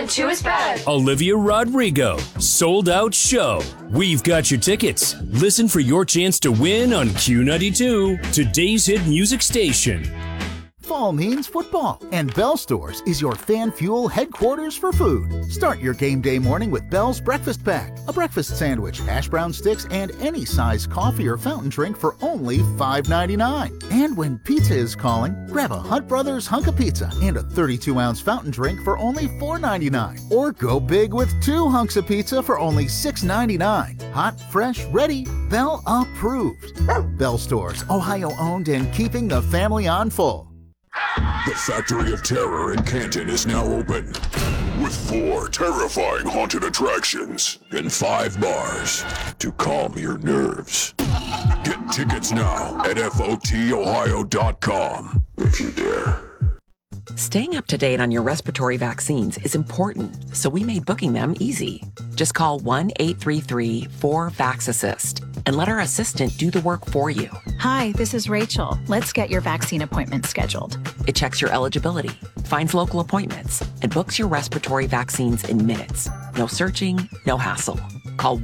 and 2 is better. Olivia Rodrigo, Sold Out Show. We've got your tickets. Listen for your chance to win on Q92, today's hit music station. Fall means football, and Bell Stores is your fan fuel headquarters for food. Start your game day morning with Bell's Breakfast Pack, a breakfast sandwich, hash brown sticks, and any size coffee or fountain drink for only $5.99. And when pizza is calling, grab a Hunt Brothers hunk of pizza and a 32-ounce fountain drink for only $4.99. Or go big with 2 hunks of pizza for only $6.99. Hot, fresh, ready, Bell approved. Bell Stores, Ohio-owned and keeping the family on full. The Factory of Terror in Canton is now open, with 4 terrifying haunted attractions and 5 bars to calm your nerves. Get tickets now at FOTOhio.com if you dare. Staying up to date on your respiratory vaccines is important, so we made booking them easy. Just call 1-833-4-VAX-ASSIST and let our assistant do the work for you. Hi, this is Rachel. Let's get your vaccine appointment scheduled. It checks your eligibility, finds local appointments, and books your respiratory vaccines in minutes. No searching, no hassle. Call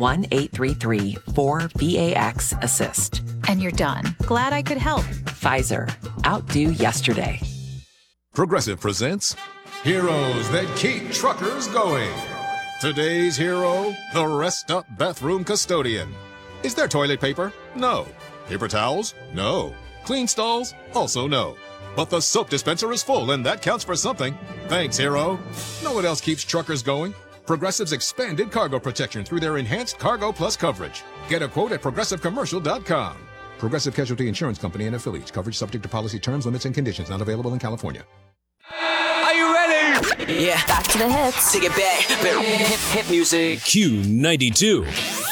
1-833-4-VAX-ASSIST. And you're done. Glad I could help. Pfizer. Outdo yesterday. Progressive presents Heroes That Keep Truckers Going. Today's hero, the Rest Up Bathroom Custodian. Is there toilet paper? No. Paper towels? No. Clean stalls? Also no. But the soap dispenser is full, and that counts for something. Thanks, hero. Know what else keeps truckers going? Progressive's expanded cargo protection through their enhanced Cargo Plus coverage. Get a quote at progressivecommercial.com. Progressive Casualty Insurance Company and affiliates. Coverage subject to policy terms, limits, and conditions. Not available in California. Are you ready? Yeah. Back to the hits. Take it back. Hip music. Q92.